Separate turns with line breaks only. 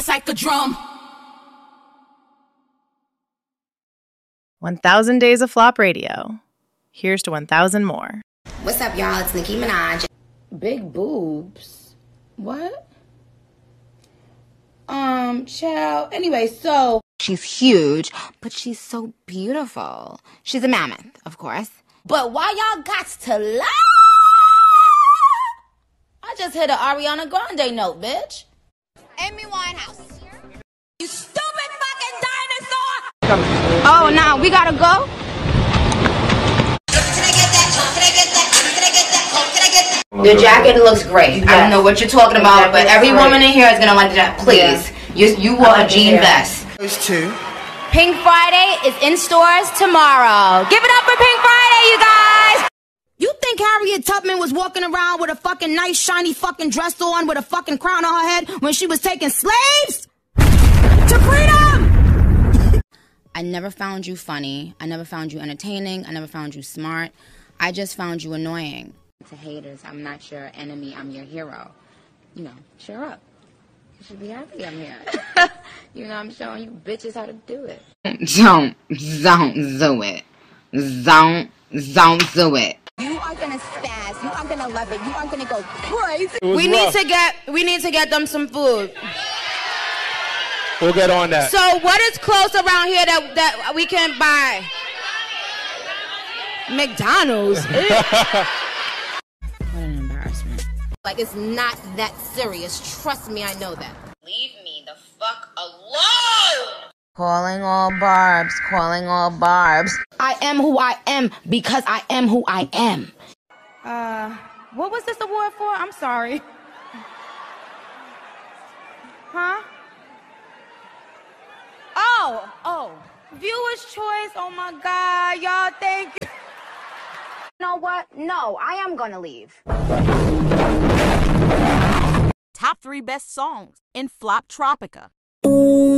like a drum.
1,000 Days of Flop Radio. Here's to 1,000 more.
What's up, y'all? It's Nicki Minaj.
Big boobs? What? Child. Anyway, so
She's huge, but she's so beautiful. She's a mammoth, of course. But why y'all got to lie? I just hit an Ariana Grande note, bitch. Amy Winehouse. You stupid fucking dinosaur! Oh, now we gotta go? Your jacket looks great. Yes. I don't know what you're talking about, but every woman in here is gonna like that. Please, you wore a jean vest.
Those two.
Pink Friday is in stores tomorrow. Give it up for Pink Friday, you guys!
You think Harriet Tubman was walking around with a fucking nice shiny fucking dress on with a fucking crown on her head when she was taking slaves to freedom?
I never found you funny. I never found you entertaining. I never found you smart. I just found you annoying. To haters, I'm not your enemy. I'm your hero. You know, cheer up. You should be happy I'm here. You know, I'm showing you bitches how to do it. Don't do it. Don't do it. You are gonna spaz. You are gonna love it. You are gonna go crazy.
We need to get them some food.
We'll get on that.
So what is close around here that we can buy? McDonald's.
What an embarrassment. Like, it's not that serious. Trust me, I know that. Leave me the fuck alone! Calling all barbs, calling all barbs. I am who I am because I am who I am.
What was this award for? I'm sorry. Huh? Oh. Viewer's choice. Oh my God, y'all, thank you.
You know what? No, I am gonna leave.
Top 3 best songs in Flop Tropica.